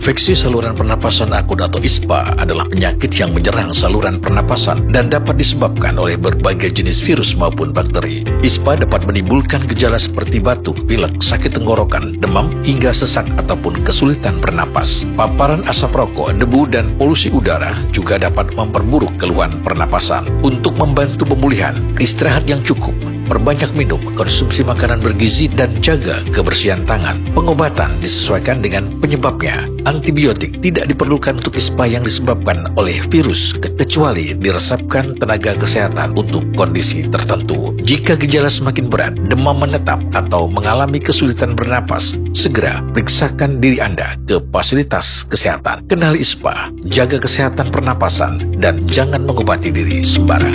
Infeksi saluran pernapasan akut atau ISPA adalah penyakit yang menyerang saluran pernapasan dan dapat disebabkan oleh berbagai jenis virus maupun bakteri. ISPA dapat menimbulkan gejala seperti batuk, pilek, sakit tenggorokan, demam, hingga sesak ataupun kesulitan bernapas. Paparan asap rokok, debu, dan polusi udara juga dapat memperburuk keluhan pernapasan. Untuk membantu pemulihan, istirahat yang cukup, perbanyak minum, konsumsi makanan bergizi, dan jaga kebersihan tangan. Pengobatan disesuaikan dengan penyebabnya. Antibiotik tidak diperlukan untuk ISPA yang disebabkan oleh virus, kecuali diresepkan tenaga kesehatan untuk kondisi tertentu. Jika gejala semakin berat, demam menetap, atau mengalami kesulitan bernapas, segera periksakan diri Anda ke fasilitas kesehatan. Kenali ISPA, jaga kesehatan pernapasan, dan jangan mengobati diri sembarangan.